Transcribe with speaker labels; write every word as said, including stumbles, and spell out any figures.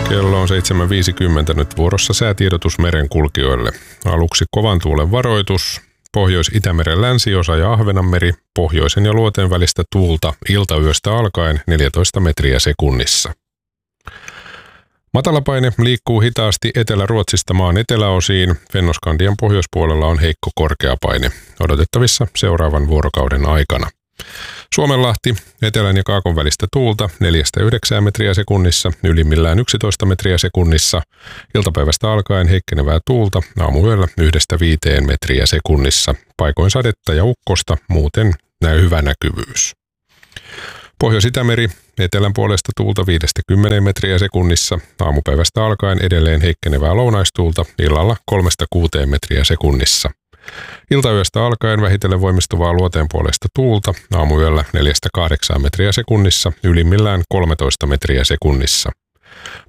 Speaker 1: Kello on seitsemän viisikymmentä, nyt vuorossa säätiedotus merenkulkijoille. Aluksi kovan tuulen varoitus. Pohjois-Itämeren länsiosa ja Ahvenanmeri, pohjoisen ja luoteen välistä tuulta iltayöstä alkaen neljätoista metriä sekunnissa. Matalapaine liikkuu hitaasti Etelä-Ruotsista maan eteläosiin. Fennoskandian pohjoispuolella on heikko korkeapaine, odotettavissa seuraavan vuorokauden aikana. Suomenlahti, etelän ja kaakon välistä tuulta neljästä yhdeksään metriä sekunnissa, ylimmillään yksitoista metriä sekunnissa. Iltapäivästä alkaen heikkenevää tuulta, aamuyöllä yhdestä viiteen metriä sekunnissa. Paikoin sadetta ja ukkosta, muuten näy hyvä näkyvyys. Pohjois-Itämeri, etelän puolesta tuulta viidestä kymmeneen metriä sekunnissa. Aamupäivästä alkaen edelleen heikkenevää lounaistuulta, illalla kolmesta kuuteen metriä sekunnissa. Iltayöstä alkaen vähitellen voimistuvaa luoteen puolesta tuulta, aamuyöllä neljästä kahdeksaan metriä sekunnissa, ylimmillään kolmetoista metriä sekunnissa.